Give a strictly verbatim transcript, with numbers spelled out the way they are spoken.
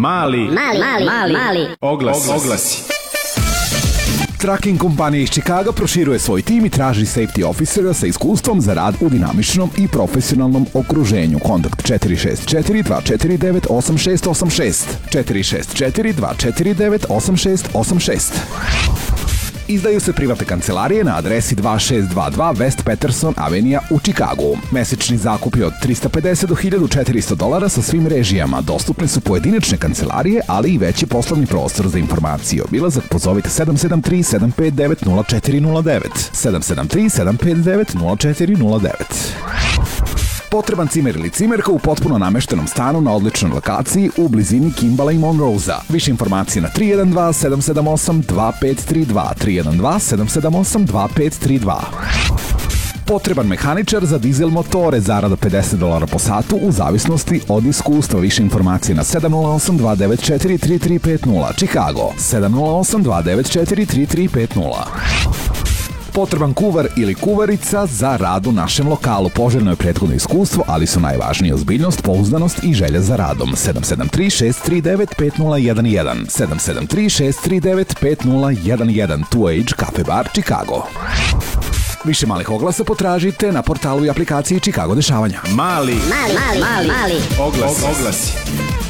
Mali, mali, mali, mali, mali. Oglasi. Oglasi. Tracking kompanija iz Chicaga proširuje svoj tim i traži safety officera sa iskustvom za rad u dinamičnom i profesionalnom okruženju. Kontakt četiri šest četiri dva četiri devet osam šest osam šest četiri šest četiri dva četiri devet osam šest osam šest. Izdaju se privatne kancelarije na adresi dva šest dva dva West Patterson Avenija u Chicagu. Mesečni zakup je od trista pedeset do hiljadu četiristo dolara sa svim režijama. Dostupne su pojedinačne kancelarije, ali i veći poslovni prostor. Za informacije o obilazak pozovite sedam sedam tri sedam pet devet nula četiri nula devet sedam sedam tri sedam pet devet nula četiri nula devet. Potreban cimer ili cimerka u potpuno nameštenom stanu na odličnoj lokaciji u blizini Kimballa i Monroe-a. Više informacije na tri jedan dva sedam sedam osam dva pet tri dva tri jedan dva sedam sedam osam dva pet tri dva. Potreban mehaničar za dizel motore, zarada pedeset dolara po satu u zavisnosti od iskustva. Više informacije na sedam nula osam dva devet četiri tri tri pet nula. Chicago sedam nula osam dva devet četiri tri tri pet nula. Potreban kuvar ili kuvarica za rad u našem lokalu. Poželjno je prethodno iskustvo, ali su najvažnije ozbiljnost, pouzdanost i želja za radom. sedam sedam tri šest tri devet pet nula jedan jedan sedam sedam tri šest tri devet pet nula jedan jedan. Two Age Cafe Bar, Chicago. Više malih oglasa potražite na portalu i aplikaciji Chicago dešavanja. Mali, mali, mali, mali, mali. Oglasi. Oglasi.